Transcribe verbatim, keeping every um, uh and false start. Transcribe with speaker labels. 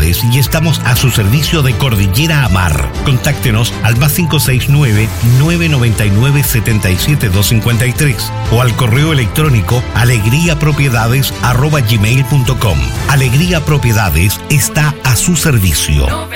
Speaker 1: Propiedades y estamos a su servicio de cordillera a mar. Contáctenos al más cinco seis nueve, nueve nueve nueve, siete siete dos cinco tres o al correo electrónico alegriapropiedades arroba gmail punto com. Alegría Propiedades está a su servicio.